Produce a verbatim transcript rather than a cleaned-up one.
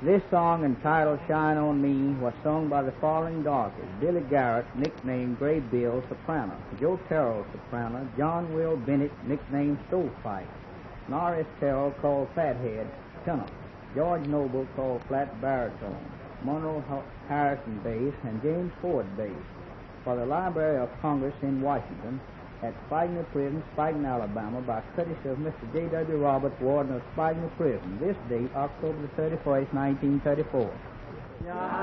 This song, entitled Shine on Me, was sung by the following Dorothy: Billy Garrett, nicknamed Gray Bill, soprano; Joe Terrell, soprano; John Will Bennett, nicknamed Stovepipe; Norris Terrell, called Fathead, tenor; George Noble, called flat baritone; Monroe Harrison, bass; and James Ford, bass. For the Library of Congress in Washington, at Spigner Prison, Spigner, Alabama, by courtesy of Mister J W Roberts, Warden of Spigner Prison. This date, October the thirty-first, nineteen thirty-four.